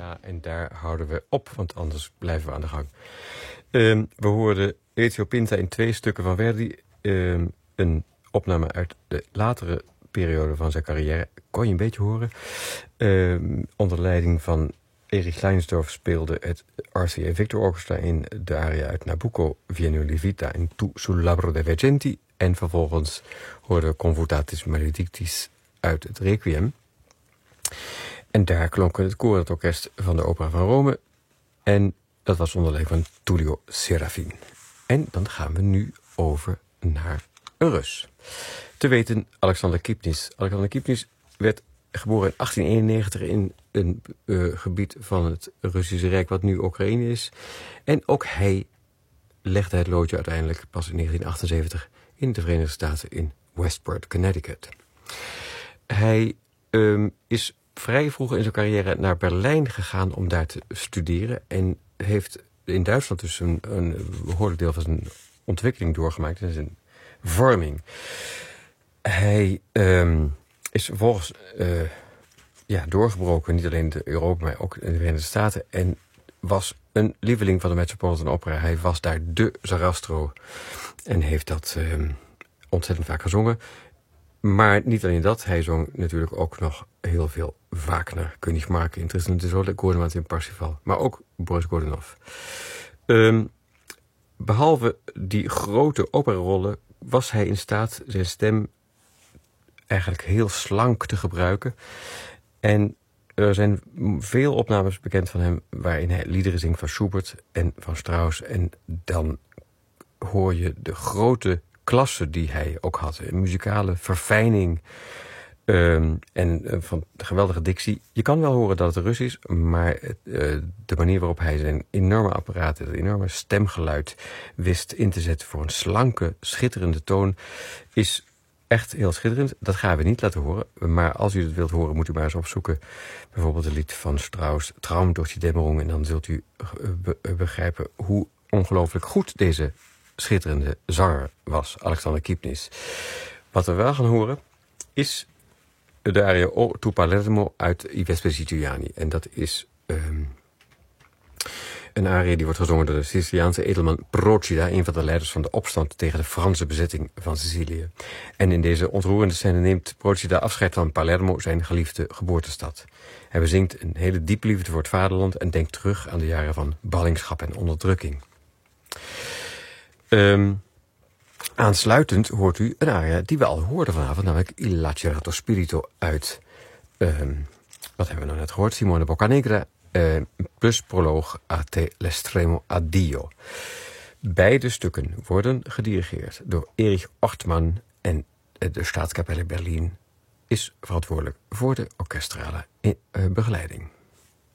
Ja, en daar houden we op, want anders blijven we aan de gang. We hoorden Ezio Pinta in 2 stukken van Verdi. Een opname uit de latere periode van zijn carrière. Kon je een beetje horen. Onder leiding van Erich Leinsdorf speelde het RCA Victor Orchestra in de aria uit Nabucco, Vieni la vita en Tu sul labbro dei veggenti. En vervolgens hoorden we Confutatis Maledictis uit het Requiem. En daar klonk het koor het orkest van de Opera van Rome. En dat was onder leiding van Tullio Serafin. En dan gaan we nu over naar een Rus. Te weten Alexander Kipnis. Alexander Kipnis werd geboren in 1891 in een gebied van het Russische Rijk wat nu Oekraïne is. En ook hij legde het loodje uiteindelijk pas in 1978 in de Verenigde Staten in Westport, Connecticut. Hij is vrij vroeg in zijn carrière naar Berlijn gegaan om daar te studeren. En heeft in Duitsland dus een behoorlijk deel van zijn ontwikkeling doorgemaakt. En zijn vorming. Hij is vervolgens doorgebroken, niet alleen in Europa, maar ook in de Verenigde Staten. En was een lieveling van de Metropolitan Opera. Hij was daar de Sarastro. En heeft dat ontzettend vaak gezongen. Maar niet alleen dat, hij zong natuurlijk ook nog heel veel Wagner. König Mark in Tristan und Isolde, Goudemat in Parsifal. Maar ook Boris Godunov. Behalve die grote operarollen was hij in staat zijn stem eigenlijk heel slank te gebruiken. En er zijn veel opnames bekend van hem waarin hij liederen zingt van Schubert en van Strauss. En dan hoor je de grote klasse die hij ook had. Een muzikale verfijning en van geweldige dictie. Je kan wel horen dat het Rus is, maar de manier waarop hij zijn enorme apparaten, het enorme stemgeluid wist in te zetten voor een slanke, schitterende toon, is echt heel schitterend. Dat gaan we niet laten horen. Maar als u het wilt horen, moet u maar eens opzoeken. Bijvoorbeeld een lied van Strauss, Traum durch die Dämmerung. En dan zult u begrijpen hoe ongelooflijk goed deze schitterende zanger was, Alexander Kipnis. Wat we wel gaan horen is de aria O tu Palermo uit I Vespri Giuliani. En dat is een aria die wordt gezongen door de Siciliaanse edelman Procida, een van de leiders van de opstand tegen de Franse bezetting van Sicilië. En in deze ontroerende scène neemt Procida afscheid van Palermo, zijn geliefde geboortestad. Hij bezingt een hele diepe liefde voor het vaderland en denkt terug aan de jaren van ballingschap en onderdrukking. Aansluitend hoort u een aria die we al hoorden vanavond, namelijk Il Lacerato Spirito uit, wat hebben we nou net gehoord, Simone Boccanegra, plus proloog A te l'estremo addio. Beide stukken worden gedirigeerd door Erich Ortmann en de Staatskapelle Berlin is verantwoordelijk voor de orkestrale begeleiding.